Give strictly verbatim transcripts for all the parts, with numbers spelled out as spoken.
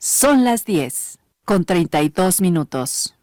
Son las diez, con treinta y dos minutos.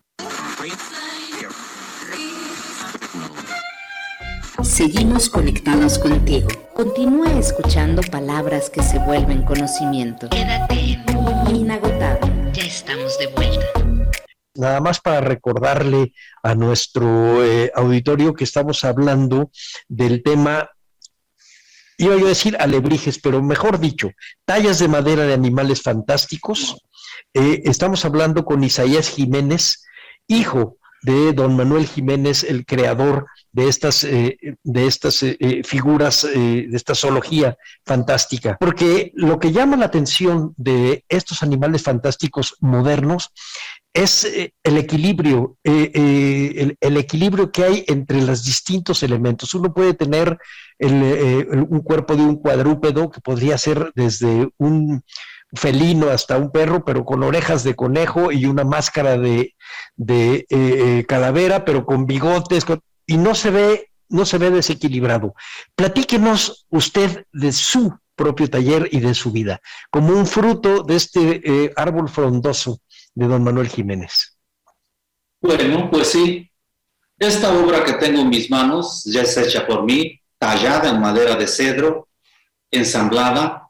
Seguimos conectados contigo. Continúa escuchando palabras que se vuelven conocimiento. Quédate en Inagotable. Ya estamos de vuelta. Nada más para recordarle a nuestro eh, auditorio que estamos hablando del tema, iba yo a decir alebrijes, pero mejor dicho, tallas de madera de animales fantásticos. Eh, estamos hablando con Isaías Jiménez, hijo de don Manuel Jiménez, el creador de estas, eh, de estas eh, figuras, eh, de esta zoología fantástica. Porque lo que llama la atención de estos animales fantásticos modernos es eh, el equilibrio, eh, eh, el, el equilibrio que hay entre los distintos elementos. Uno puede tener el, eh, un cuerpo de un cuadrúpedo, que podría ser desde un felino hasta un perro, pero con orejas de conejo y una máscara de, de eh, calavera, pero con bigotes, con, y no se ve, no se ve desequilibrado. Platíquenos usted de su propio taller y de su vida, como un fruto de este eh, árbol frondoso de don Manuel Jiménez. Bueno, pues sí, esta obra que tengo en mis manos ya es hecha por mí, tallada en madera de cedro, ensamblada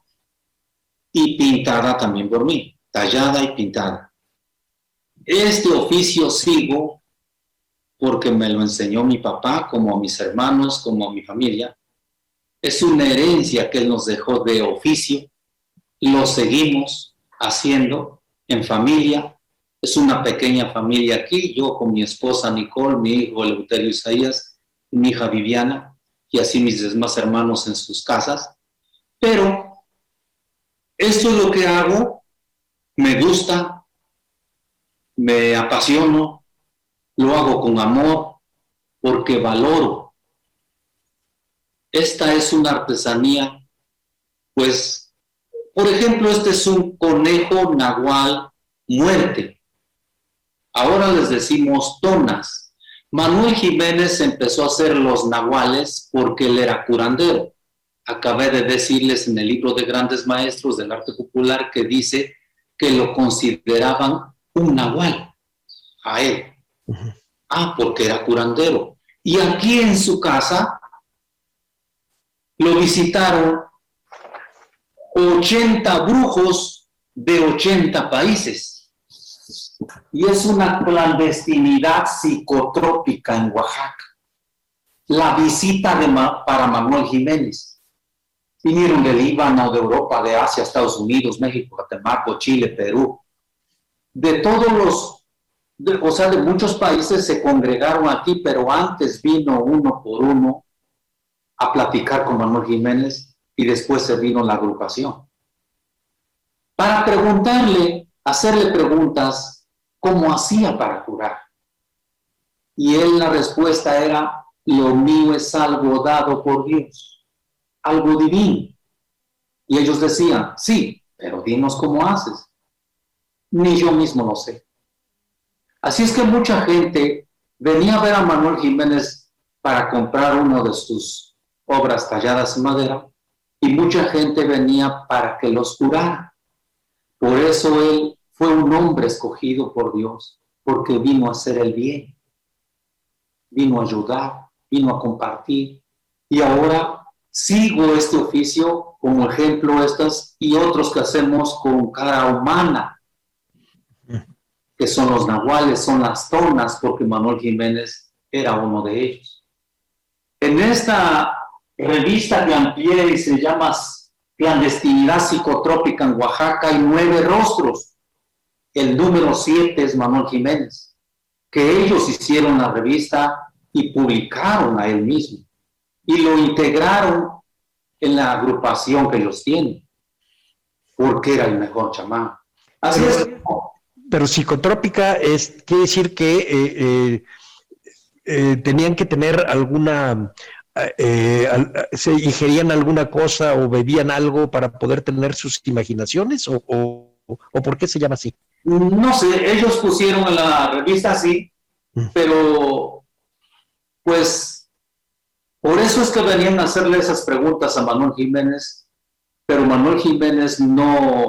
y pintada también por mí, tallada y pintada. Este oficio sigo porque me lo enseñó mi papá, como a mis hermanos, como a mi familia. Es una herencia que él nos dejó de oficio, lo seguimos haciendo en familia. Es una pequeña familia aquí, yo con mi esposa Nicole, mi hijo Eleuterio Isaías, mi hija Viviana, y así mis demás hermanos en sus casas. Pero esto es lo que hago, me gusta, me apasiono, lo hago con amor, porque valoro. Esta es una artesanía, pues, por ejemplo, este es un conejo nahual muerte. Ahora les decimos tonas. Manuel Jiménez empezó a hacer los nahuales porque él era curandero. Acabé de decirles en el libro de Grandes Maestros del Arte Popular que dice que lo consideraban un nahual a él. Uh-huh. Ah, porque era curandero. Y aquí en su casa lo visitaron ochenta brujos de ochenta países. Y es una clandestinidad psicotrópica en Oaxaca. La visita de Ma- para Manuel Jiménez. Vinieron del Líbano, de Europa, de Asia, Estados Unidos, México, Guatemala, Chile, Perú. De todos los, de, o sea, de muchos países se congregaron aquí, pero antes vino uno por uno a platicar con Manuel Jiménez y después se vino la agrupación. Para preguntarle, hacerle preguntas, ¿cómo hacía para curar? Y él, la respuesta era, lo mío es algo dado por Dios. Algo divino. Y ellos decían, sí, pero dinos cómo haces. Ni yo mismo lo sé. Así es que mucha gente venía a ver a Manuel Jiménez para comprar una de sus obras talladas en madera y mucha gente venía para que los curara. Por eso él fue un hombre escogido por Dios, porque vino a hacer el bien, vino a ayudar, vino a compartir y ahora sigo este oficio como ejemplo estas y otros que hacemos con cara humana, que son los nahuales, son las tonas, porque Manuel Jiménez era uno de ellos. En esta revista que amplié y se llama Clandestinidad Psicotrópica en Oaxaca, hay nueve rostros. El número siete es Manuel Jiménez, que ellos hicieron la revista y publicaron a él mismo. Y lo integraron en la agrupación que ellos tienen, porque era el mejor chamán. Así pero, es. Pero psicotrópica es, quiere decir que eh, eh, eh, tenían que tener alguna, eh, al, se ingerían alguna cosa o bebían algo para poder tener sus imaginaciones, o, o, o ¿por qué se llama así? No sé, ellos pusieron en la revista así, mm. pero pues por eso es que venían a hacerle esas preguntas a Manuel Jiménez, pero Manuel Jiménez no